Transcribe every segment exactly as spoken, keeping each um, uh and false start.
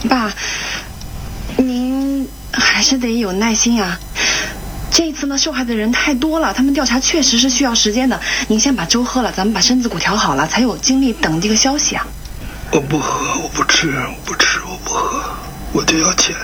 爸，您还是得有耐心啊。这一次呢，受害的人太多了，他们调查确实是需要时间的。您先把粥喝了，咱们把身子骨调好了，才有精力等这个消息啊。 我不喝，我不吃，我不吃，我不喝，我就要钱。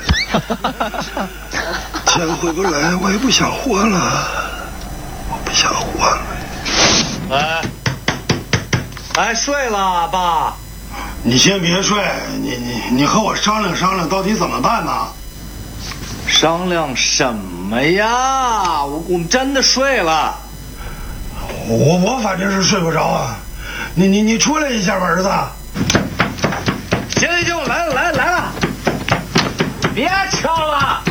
钱回不来，我也不想活了，我不想活了。 哎，哎，睡了，爸。 你先别睡，你你你和我商量商量，到底怎么办呢？ 商量什么呀？我我们真的睡了。 我我反正是睡不着啊。你你你出来一下吧，儿子。 行行行，我来了来了来了，别敲了。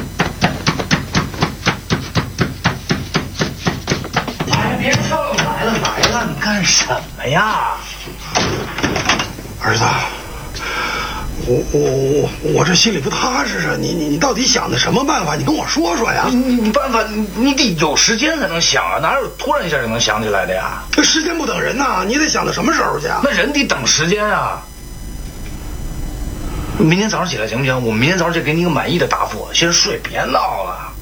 哎，别敲了，来了来了，你干什么呀？ 儿子。我我我我这心里不踏实啊！你你你到底想的什么办法？你跟我说说呀！ 你你办法，你你得有时间才能想啊，哪有突然一下就能想起来的呀？ 这时间不等人呐，你得想到什么时候去啊？ 那人得等时间啊！明天早上起来行不行？我明天早上就给你一个满意的答复。先睡，别闹了。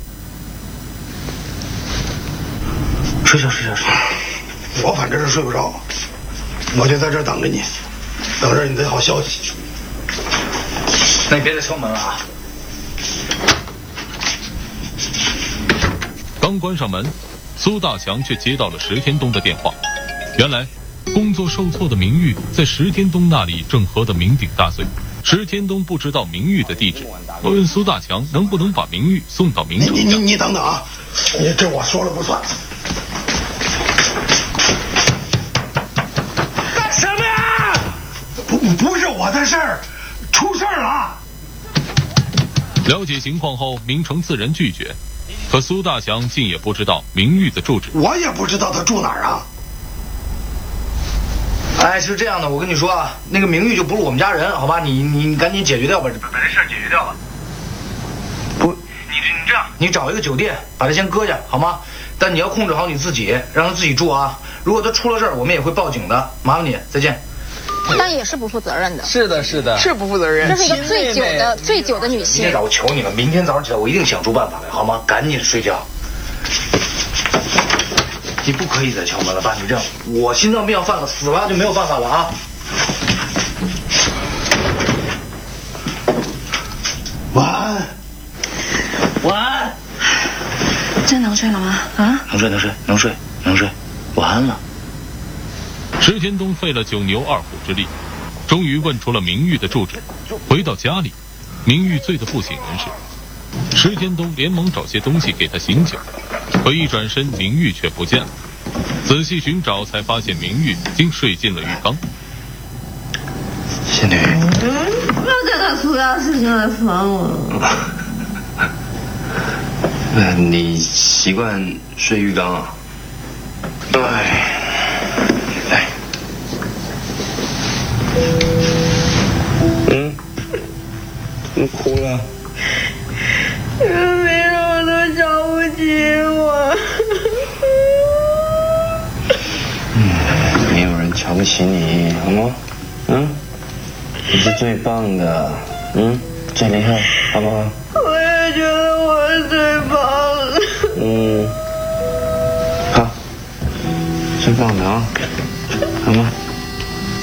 睡觉睡觉睡觉。 我反正是睡不着，我就在这儿等着你，等着你的好消息。 那你别再敲门了啊！ 刚关上门，苏大强却接到了石天东的电话。原来，工作受挫的明玉在石天东那里正喝得酩酊大醉。石天东不知道明玉的地址，问苏大强能不能把明玉送到明城。 你你你等等啊！你这我说了不算。 干什么呀？ 不不是我的事儿，出事儿了。 了解情况后，明成自然拒绝，可苏大强竟也不知道明玉的住址。 我也不知道他住哪儿啊。 哎，是这样的，我跟你说啊，那个明玉就不是我们家人，好吧？你你你赶紧解决掉吧，把这事儿解决掉吧。不，你你这样，你找一个酒店把他先搁下，好吗？但你要控制好你自己，让他自己住啊。如果他出了事儿，我们也会报警的。麻烦你，再见。 但也是不负责任的。 是的，是的， 是不负责任。这是一个醉酒的醉酒的女性。 明天我求你了，明天早上起来我一定想出办法来，好吗？赶紧睡觉。你不可以再敲门了，爸，你这样，我心脏病要犯了，死了就没有办法了啊。 晚安。 晚安。 真能睡了吗？啊？ 能睡，能睡，能睡，能睡。晚安了。 石天东费了九牛二虎之力，终于问出了明玉的住址。回到家里，明玉醉得不省人事。石天东连忙找些东西给他醒酒，可一转身，明玉却不见了。仔细寻找，才发现明玉竟睡进了浴缸。 仙女， 不要再拿苏大事情来烦我了。 那你习惯睡浴缸啊？ 哎。 嗯，你哭了？ 为什么都瞧不起我？ 嗯，没有人瞧不起你，好吗？嗯，你是最棒的，嗯，最厉害，好不好？ 我也觉得我是最棒的。 嗯，好，最棒的啊，好吗？